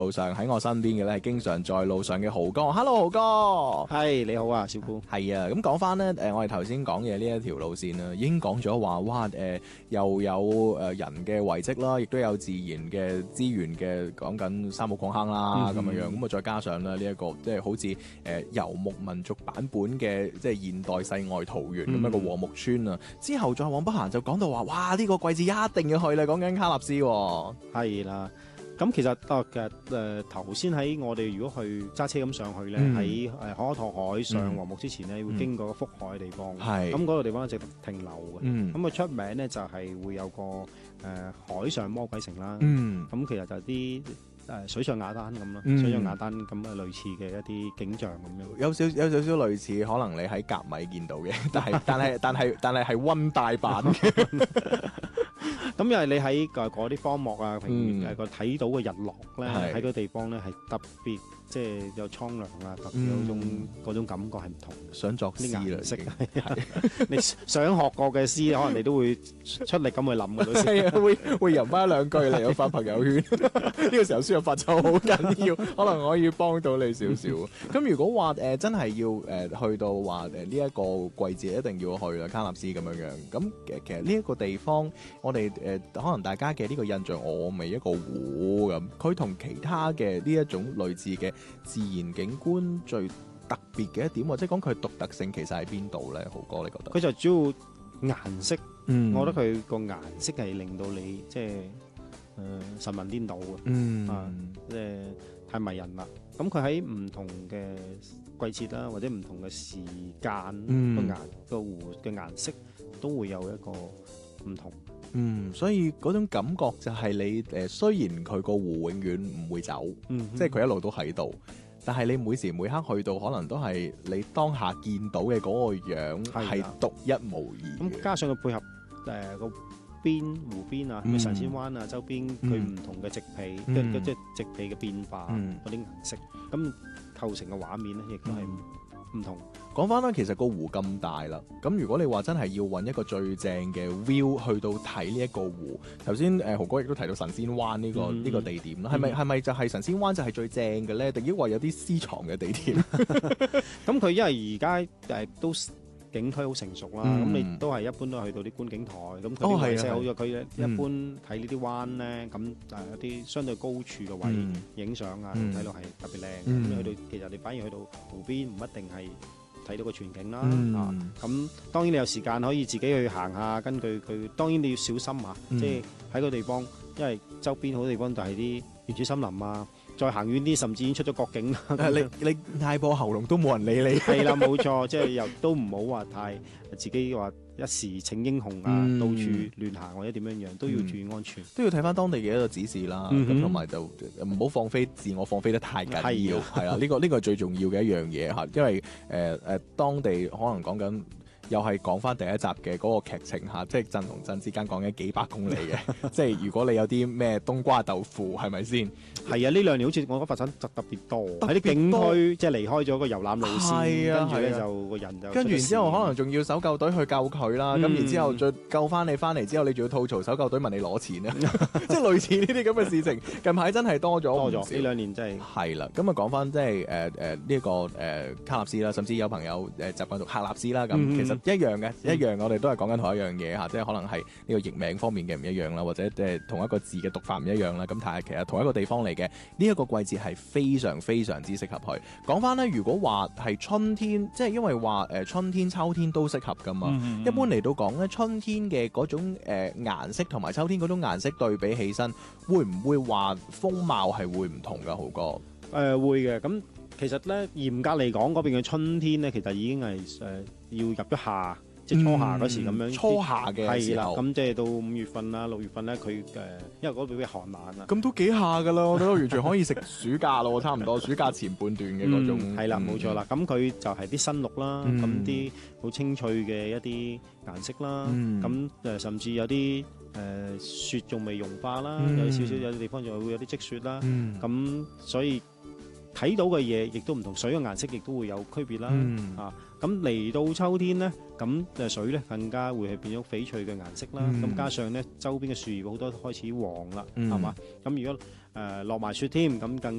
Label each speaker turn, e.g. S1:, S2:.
S1: 路上喺我身邊嘅咧係經常在路上嘅豪哥，Hello 豪哥，
S2: 係你好啊，小姑。
S1: 係啊，咁講翻咧，我哋頭先講嘅呢一條路線啦，已經講咗話，哇，又有人嘅遺跡啦，亦都有自然嘅資源嘅，講緊三木礦坑啦，咁樣樣，咁啊再加上咧呢一個即係好似遊牧民族版本嘅即係現代世外桃源咁一個禾木村啊，之後再往北行就講到話，哇，呢個季節一定要去啦，講緊卡納斯喎，
S2: 係啦。咁其實頭先喺我哋如果去揸車咁上去咧，喺可托海上禾木之前咧，會經過個福海嘅地方。係咁嗰個地方值得停留嘅。咁佢出名咧就係會有個海上魔鬼城啦。咁其實就啲水上雅丹咁咯，水上雅丹咁嘅類似嘅一啲景象咁樣。有
S1: 少少類似，可能你喺甲米見到嘅，但係溫帶版嘅。
S2: 咁因為你喺嗰啲荒漠啊、平原個睇到嘅日落咧，喺個地方咧係特別，即係有蒼涼啊，特別有嗰種感覺係唔同。想作詩啦，顏色你想學過嘅詩，可能你都會出力咁去諗嘅都係
S1: 啊，會吟翻兩句嚟我發朋友圈。呢個時候輸入法就好緊要，可能可以幫到你少少。咁如果話真係要去到話呢一個季節一定要去啦，卡納斯咁樣樣。咁其實呢一個地方，我哋可能大家嘅呢個印象，我咪一個湖咁，佢同其他嘅呢一種類似嘅自然景觀最特別嘅一點，或者講佢獨特性其實喺邊度咧？豪哥，你覺得？
S2: 佢就主要顏色，我覺得佢個顏色係令到你即係神魂顛倒嘅，即係太迷人啦。咁佢喺唔同嘅季節啦，或者唔同嘅時間，個湖嘅顏色都會有一個唔同。
S1: 所以嗰種感覺就係你雖然佢個湖永遠唔會走，即係佢一路都喺度，但係你每時每刻去到，可能都係你當下見到嘅嗰個樣係獨一無二。
S2: 咁加上佢配合個湖邊啊，神仙灣啊，周邊佢唔同嘅植被，即係植被嘅變化，嗰啲顏色，咁構成嘅畫面咧，亦都係唔同。
S1: 講翻啦，其實個湖咁大啦，咁如果你話真係要揾一個最正嘅 view 去到睇呢一個湖，頭先豪哥亦都提到神仙灣呢個地點啦，係咪就係神仙灣就係最正嘅咧？定抑或有啲私藏嘅地點？
S2: 咁佢因為而家都景區好成熟啦，咁你都係一般都係去到啲觀景台，咁佢啲位置好咗，佢一般睇呢啲灣咧，咁一啲相對高處嘅位影相啊，睇到係特別靚。咁去到其實你反而去到湖邊唔一定係睇到個全景啦，咁當然你有時間可以自己去行下，根據佢，當然你要小心啊，即係喺個地方，因為周邊好多地方就係啲原始森林啊，再行遠啲甚至已經出咗國境啦。
S1: 你嗌破喉嚨都冇人理你。
S2: 係啦，冇錯，即係又都唔好話太自己話一時逞英雄啊，到處亂行或者點樣樣，都要注意安全，
S1: 都要睇翻當地嘅一個指示啦。咁同埋就唔好放飛自我，放飛得太緊要。係啦，呢個係最重要嘅一樣嘢嚇，因為當地可能講緊。又係講翻第一集嘅嗰個劇情嚇，即係鎮同鎮之間講緊幾百公里嘅，即係如果你有啲咩冬瓜豆腐係咪先？
S2: 係啊，呢兩年好似我覺得發生特別多喺啲景區，即係離開咗個遊覽路線，跟住咧就個人就跟住
S1: 然之後可能仲要搜救隊去救佢啦，咁然之後再救翻你翻嚟之後，你仲要吐槽搜救隊問你攞錢啊，即係類似呢啲咁嘅事情，近排真係多咗
S2: 呢兩年真係
S1: 係啦。咁啊講翻即係呢一個卡納斯啦，甚至有朋友習慣讀喀納斯啦，咁其實。一樣嘅，我哋都係講緊同一樣嘢嚇，即係可能係呢個譯名方面嘅唔一樣啦，或者同一個字嘅讀法唔一樣啦。咁但係其實同一個地方嚟嘅，呢一個季節係非常非常之適合去。講翻咧，如果話係春天，即係因為話春天、秋天都適合噶嘛。一般嚟到講咧，春天嘅嗰種顏色同埋秋天嗰種顏色對比起身，會唔會話風貌係會唔同噶？豪哥
S2: 會嘅咁。其實咧，嚴格嚟講，嗰邊嘅春天咧，其實已經係要入咗夏，即係初夏嗰時咁樣。初夏嘅時候，係啦，咁即係到5月份啦、6月份咧，佢因為嗰度比較寒冷啊。
S1: 咁都幾夏噶啦，我覺得完全可以食暑假咯，差唔多暑假前半段嘅嗰種。
S2: 係啦，冇錯啦。咁佢就係啲新綠啦，咁啲好清脆嘅一啲顏色啦，咁甚至有啲雪仲未融化啦，有少少有啲地方仲會有啲積雪啦，咁所以。睇到嘅嘢亦都唔同，水嘅顏色亦都會有區別啦。咁嚟到秋天咧，咁水咧更加會係變咗翡翠嘅顏色啦。咁加上咧周邊嘅樹葉好多開始黃啦，係嘛？咁如果落埋雪添，咁更